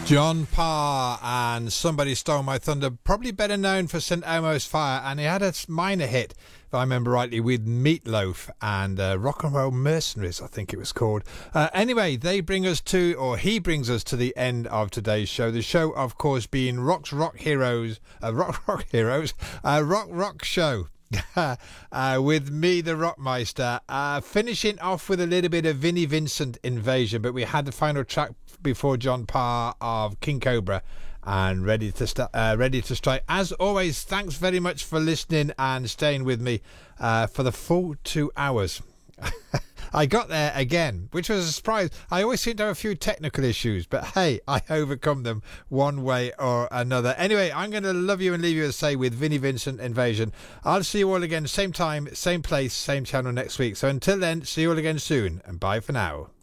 John Parr and Somebody Stole My Thunder, probably better known for St Elmo's Fire, and he had a minor hit, if I remember rightly, with Meatloaf and Rock and Roll Mercenaries, I think it was called. Anyway, he brings us to the end of today's show. The show, of course, being Rock Heroes Show. With me, the Rockmeister, finishing off with a little bit of Vinnie Vincent Invasion, but we had the final track before John Parr of King Cobra and ready to strike. As always, thanks very much for listening and staying with me for the full 2 hours. I got there again, which was a surprise. I always seem to have a few technical issues, but hey, I overcome them one way or another. Anyway, I'm going to love you and leave you, as say, with Vinnie Vincent Invasion. I'll see you all again, same time, same place, same channel next week. So until then, see you all again soon, and bye for now.